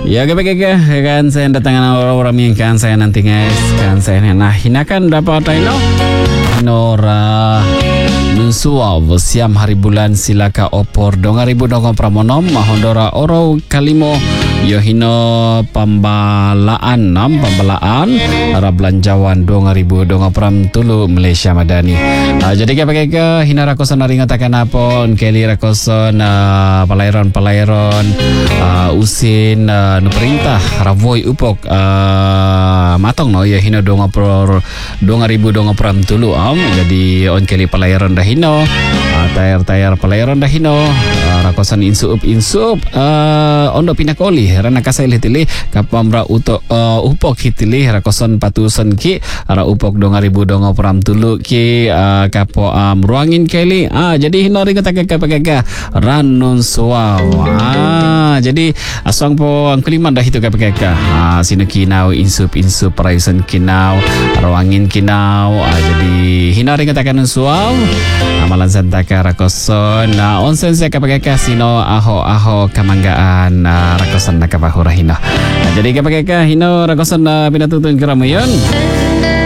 Ya kan saya datang orang-orang yang kan saya nanti guys kan saya nah hinakan dapat tayo Nora Nusua siam hari bulan silaka opor 2020 pramonom mahondora oro kalimo yohino pambalaan arah belanjawan 2020 tulu Malaysia Madani. Jadi ke hina rakosan ringatakan apon keli rakosan palairon usin nu perintah ravoi upok matong no ya hina 2020 tulu jadi on keli palairon dahino tayar palairon dahino rakosan insup ondo pinakoli rana kasai litili kapamra uto upok hitili rakosan patusan ki ara upok 2020 tulu ki kapo ruangin keli jadi hinori kata ranun suaw jadi aswang po ang kuliman dah itu kapakaka sino kinau insup parayusan kinau ruangin kinau jadi hinori katakan suaw amalan santaka rakoson onsen saya kapakaka sino aho kamanggaan rakosan nakapahura hino jadi kapakaka hino rakosan pinatutun keramuyon